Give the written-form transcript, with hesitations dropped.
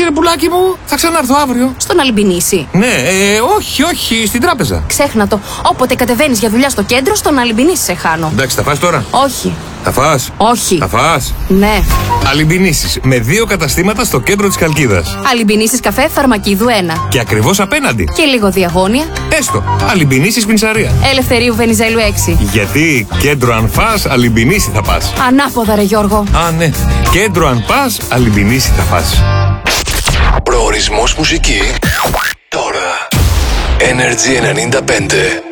ρε πουλάκι μου, θα ξανάρθω αύριο. Στον Αλμπινίση. Ναι, όχι, στην τράπεζα. Ξέχνα το. Όποτε κατεβαίνεις για δουλειά στο κέντρο, στον Αλμπινίση σε χάνω. Εντάξει, θα φας τώρα. Όχι. Θα φας. Όχι. Θα φας. Ναι. Αλμπινίσεις με 2 καταστήματα στο κέντρο της Χαλκίδας. Αλμπινίσεις καφέ Φαρμακίδου 1. Και ακριβώς απέναντι. Και λίγο διαγώνια. Έστω. Αλμπινίσεις Πινσαρία. Ελευθερίου Βενιζέλου 6. Γιατί κέντρο αν φας, Αλμπινίση θα πας. Ανάποδα ρε Γιώργο. Α, ναι. Κέντρο αν πας, Αλμπινίση θα πας. Προορισμός μουσική τώρα. Energy 95.